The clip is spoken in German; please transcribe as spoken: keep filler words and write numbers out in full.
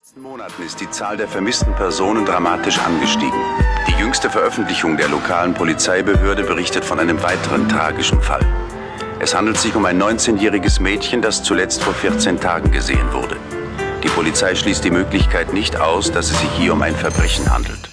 In den letzten Monaten ist die Zahl der vermissten Personen dramatisch angestiegen. Die jüngste Veröffentlichung der lokalen Polizeibehörde berichtet von einem weiteren tragischen Fall. Es handelt sich um ein neunzehnjähriges Mädchen, das zuletzt vor vierzehn Tagen gesehen wurde. Die Polizei schließt die Möglichkeit nicht aus, dass es sich hier um ein Verbrechen handelt.